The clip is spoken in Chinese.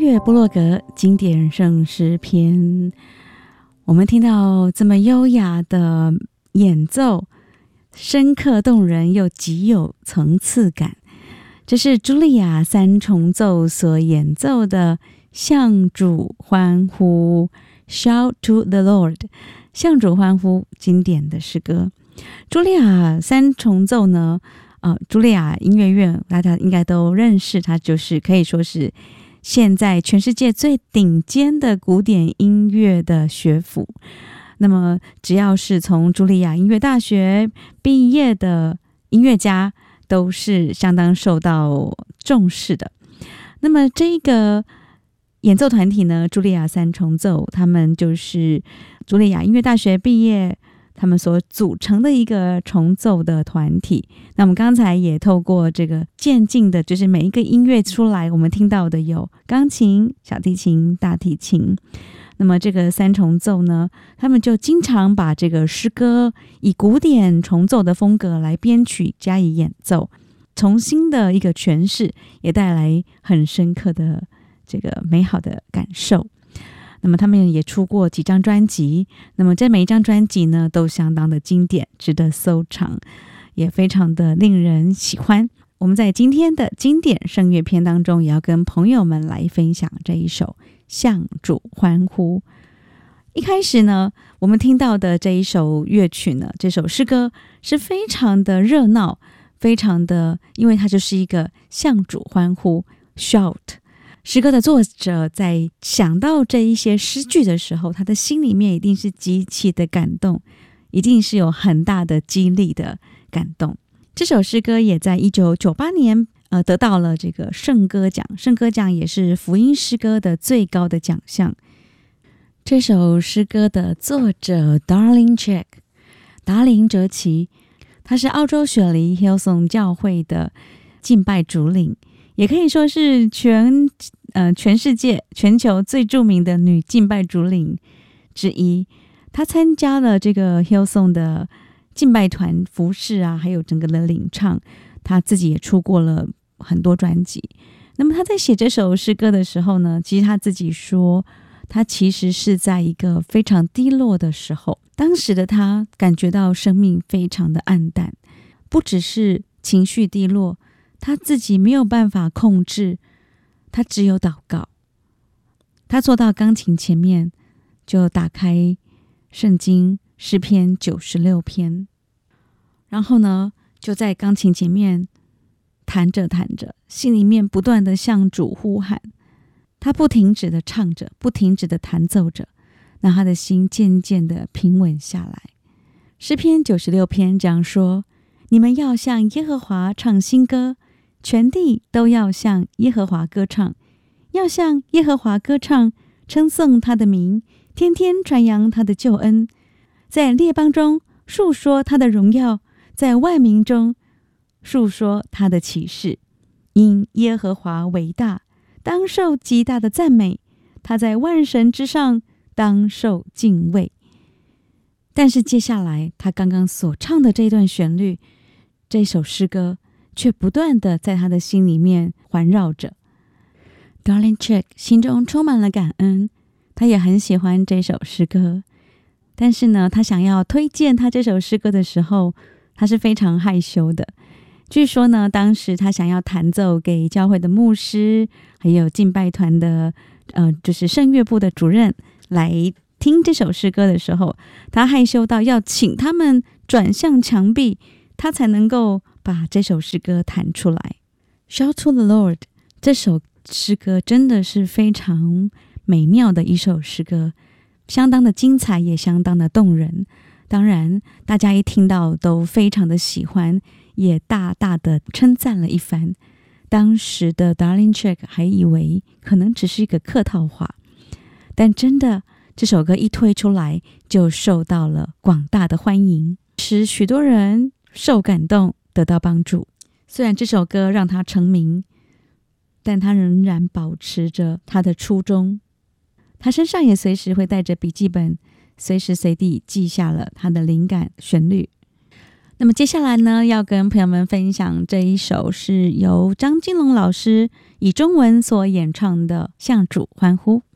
乐部落格经典圣诗篇，我们听到这么优雅的演奏，深刻动人又极有层次感。这是茱莉亚三重奏所演奏的向主欢呼 Shout to the Lord， 向主欢呼，经典的诗歌。茱莉亚三重奏呢，茱莉亚音乐院大家应该都认识，它就是可以说是现在全世界最顶尖的古典音乐的学府。那么只要是从茱莉亚音乐大学毕业的音乐家都是相当受到重视的。那么这个演奏团体呢，茱莉亚三重奏，他们就是茱莉亚音乐大学毕业他们所组成的一个重奏的团体。那我们刚才也透过这个渐进的，就是每一个音乐出来，我们听到的有钢琴、小提琴、大提琴。那么这个三重奏呢，他们就经常把这个诗歌以古典重奏的风格来编曲加以演奏，重新的一个诠释，也带来很深刻的这个美好的感受。那么他们也出过几张专辑，那么这每一张专辑呢都相当的经典，值得收藏，也非常的令人喜欢。我们在今天的经典圣乐篇当中，也要跟朋友们来分享这一首向主欢呼。一开始呢，我们听到的这一首乐曲呢，这首诗歌是非常的热闹，非常的，因为它就是一个向主欢呼 shout。诗歌的作者在想到这一些诗句的时候，他的心里面一定是极其的感动，一定是有很大的激励的感动。这首诗歌也在1998年得到了这个圣歌奖，圣歌奖也是福音诗歌的最高的奖项。这首诗歌的作者 Darlene Zschech 达林哲奇，他是澳洲雪梨 Hillsong 教会的敬拜主领，也可以说是全世界全球最著名的女敬拜主领之一。她参加了这个 Hillsong 的敬拜团服侍啊，还有整个的领唱，她自己也出过了很多专辑。那么她在写这首诗歌的时候呢，其实她自己说，她其实是在一个非常低落的时候，当时的她感觉到生命非常的暗淡，不只是情绪低落，她自己没有办法控制，她只有祷告。她坐到钢琴前面，就打开圣经诗篇96篇，然后呢，就在钢琴前面弹着弹着，心里面不断的向主呼喊。他不停止的唱着，不停止的弹奏着，让他的心渐渐的平稳下来。诗篇96篇这样说：你们要向耶和华唱新歌，全地都要向耶和华歌唱，要向耶和华歌唱，称颂他的名，天天传扬他的救恩，在列邦中述说他的荣耀，在万民中述说他的奇事。因耶和华伟大，当受极大的赞美，他在万神之上，当受敬畏。但是接下来他刚刚所唱的这段旋律，这首诗歌却不断的在他的心里面环绕着。Darlene Zschech 心中充满了感恩，他也很喜欢这首诗歌，但是呢，他想要推荐他这首诗歌的时候，他是非常害羞的。据说呢，当时他想要弹奏给教会的牧师，还有敬拜团的就是圣乐部的主任来听这首诗歌的时候，他害羞到要请他们转向墙壁，他才能够把这首诗歌弹出来。Shout to the Lord 这首诗歌真的是非常美妙的一首诗歌，相当的精彩，也相当的动人。当然大家一听到都非常的喜欢，也大大的称赞了一番。当时的 Darlene Zschech 还以为可能只是一个客套话，但真的这首歌一推出来就受到了广大的欢迎，使许多人受感动，得到帮助。虽然这首歌让他成名，但他仍然保持着他的初衷。他身上也随时会带着笔记本，随时随地记下了他的灵感旋律。 那么接下来呢，要跟朋友们分享这一首是由张金龙老师以中文所演唱的《向主欢呼》。